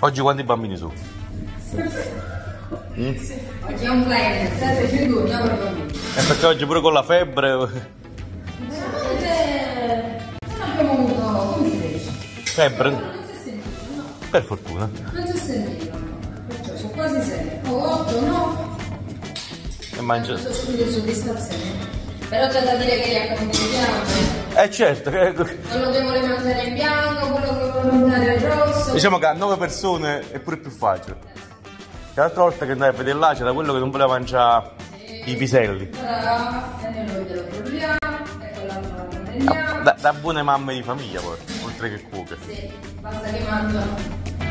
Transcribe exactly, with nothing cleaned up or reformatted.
Oggi quanti bambini su? Mm? Oggi è un client, sette più due, andiamo ai bambini. E perché oggi pure con la febbre... Veramente... non abbiamo avuto... come si dice? Febbre? Non si è sentito, no. Per fortuna. Non si è sentito, perciò c'è quasi sei. O otto, no? E mangia... Questo studio di soddisfazione. Però c'è da dire che gli accontenti di bianco. Eh certo, che... quello che vuole mangiare in bianco, quello che vuole mangiare in rosso. Diciamo che a nove persone è pure più facile. L'altra volta che andai a vedere là c'era quello che non voleva mangiare sì. I piselli. Brava, e noi glielo proviamo, e quell'altro la prendiamo. Da, da buone mamme di famiglia poi, oltre che cuoche. Sì, basta che mangiano.